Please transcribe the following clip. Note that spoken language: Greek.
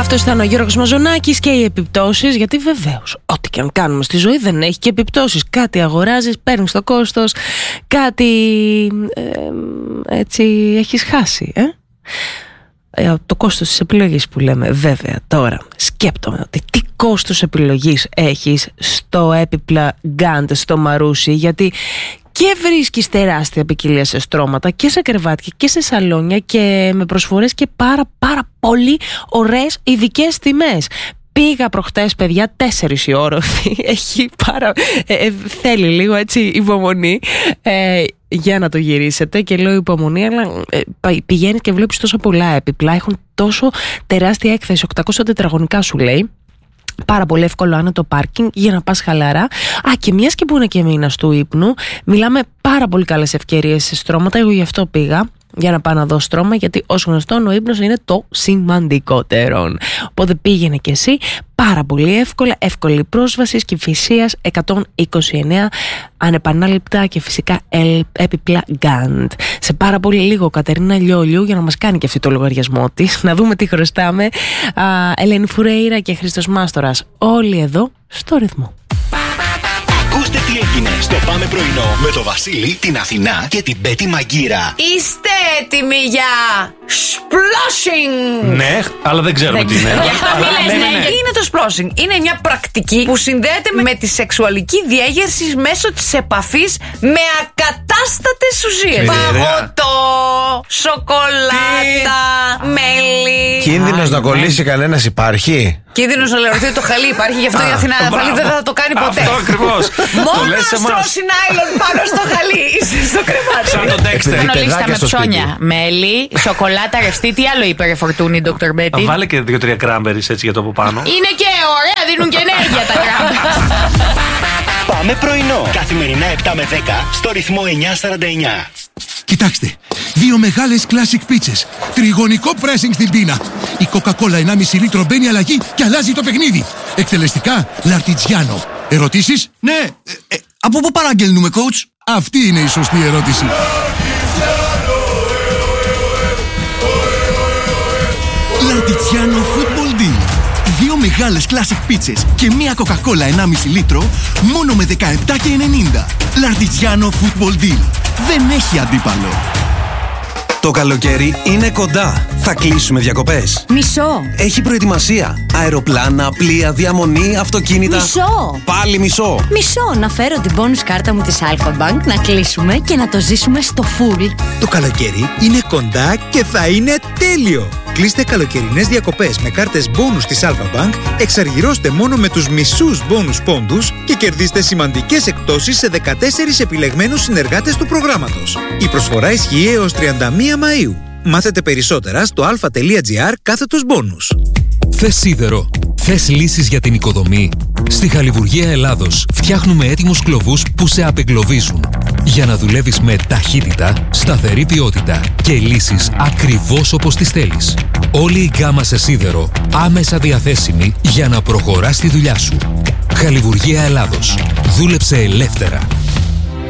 Αυτός ήταν ο Γιώργος Μαζονάκης και οι επιπτώσεις, γιατί βεβαίως ό,τι και αν κάνουμε στη ζωή δεν έχει και επιπτώσεις. Κάτι αγοράζεις, παίρνεις το κόστος, κάτι έτσι έχεις χάσει. Το κόστος της επιλογής που λέμε. Βέβαια τώρα σκέπτομαι ότι τι κόστος επιλογής έχεις στο έπιπλα Γκάντ στο Μαρούσι, γιατί και βρίσκεις τεράστια ποικιλία σε στρώματα και σε κρεβάτια και σε σαλόνια και με προσφορές και πάρα πολύ ωραίες ειδικές τιμές. Πήγα προχτές, παιδιά, 4 η ώρα. Έχει θέλει λίγο έτσι υπομονή για να το γυρίσετε. Και λέω υπομονή, αλλά πηγαίνεις και βλέπεις τόσο πολλά έπιπλα. Έχουν τόσο τεράστια έκθεση, 800 τετραγωνικά σου λέει. Πάρα πολύ εύκολο άνετο πάρκινγκ για να πας χαλαρά. Και μιας και που είναι και μήνας του ύπνου, μιλάμε πάρα πολύ καλές ευκαιρίες σε στρώματα. Εγώ γι' αυτό πήγα, για να πάω να δω στρώμα, γιατί ως γνωστόν ο ύπνος είναι το σημαντικότερο. Οπότε πήγαινε και εσύ, πάρα πολύ εύκολα, εύκολη πρόσβαση, Κηφισίας 129, ανεπανάληπτα και φυσικά έπιπλα Γκάντ. Σε πάρα πολύ λίγο Κατερίνα Λιόλιου για να μας κάνει και αυτή το λογαριασμό της, να δούμε τι χρωστάμε. Ελένη Φουρέιρα και Χρήστος Μάστορας, όλοι εδώ στο ρυθμό. Ακούστε τι έγινε στο Πάμε Πρωινό με το Βασίλη, την Αθηνά και την Πέτη Μαγκύρα. Είστε έτοιμοι για splashing? Ναι, αλλά δεν ξέρουμε τι είναι. Τι είναι το splashing? Είναι μια πρακτική που συνδέεται με τη σεξουαλική διέγερση μέσω της επαφής με ακατάστατες ουσίες. Παγωτό, σοκολάτα, μέλι. Κίνδυνος να κολλήσει κανένας υπάρχει? Κίνδυνος να λερωθεί το χαλί υπάρχει, γι' αυτό η Αθηνά δεν θα το κάνει ποτέ. Αυτό ακριβώς. Μόνο να στρώσει νάιλον πάνω στο χαλί, είσαι στο κρεβάτι. Σαν τον Dexter. Λίστα με ψώνια. Μέλι, σοκολάτα ρευστή. Τι άλλο είπε ρε Φορτούνη, Dr. Betty? Βάλε και 2-3 κράμπερις έτσι για το από πάνω. Είναι και ωραία, δίνουν και ενέργεια τα κράμπερ. Πάμε Πρωινό. Καθημερινά 7 με 10 στο ρυθμό 949. Κοιτάξτε, 2 μεγάλες classic πίτσες. Τριγωνικό pressing στην πίνα. Η Coca-Cola 1,5 λίτρο μπαίνει αλλαγή και αλλάζει το παιχνίδι. Εκτελεστικά Λαρτιτζιάνο. Ερωτήσεις? Ναι, από πού παραγγέλνουμε, coach? Αυτή είναι η σωστή ερώτηση. Λαρτιτζιάνο Football Deal. 2 μεγάλες classic πίτσες και μία Coca-Cola 1,5 λίτρο μόνο με 17,90. Λαρτιτζιάνο Football Deal. Δεν έχει αντίπαλο. Το καλοκαίρι είναι κοντά. Θα κλείσουμε διακοπές. Μισό. Έχει προετοιμασία. Αεροπλάνα, πλοία, διαμονή, αυτοκίνητα. Μισό. Πάλι μισό. Μισό. Να φέρω την bonus κάρτα μου της Alpha Bank, να κλείσουμε και να το ζήσουμε στο full. Το καλοκαίρι είναι κοντά και θα είναι τέλειο. Κλείστε καλοκαιρινές διακοπές με κάρτες bonus της Alpha Bank, εξαργυρώστε μόνο με τους μισούς bonus πόντους και κερδίστε σημαντικές εκπτώσεις σε 14 επιλεγμένους συνεργάτες του προγράμματος. Η προσφορά ισχύει έως 31 Μαΐου. Μάθετε περισσότερα στο alpha.gr/bonus. Θες σίδερο? Θες λύσεις για την οικοδομή? Στη Χαλιβουργία Ελλάδος φτιάχνουμε έτοιμους κλωβούς που σε απεγκλωβίζουν για να δουλεύεις με ταχύτητα, σταθερή ποιότητα και λύσεις ακριβώς όπως τις θέλεις. Όλη η γκάμα σε σίδερο άμεσα διαθέσιμη για να προχωράς τη δουλειά σου. Χαλιβουργία Ελλάδος. Δούλεψε ελεύθερα.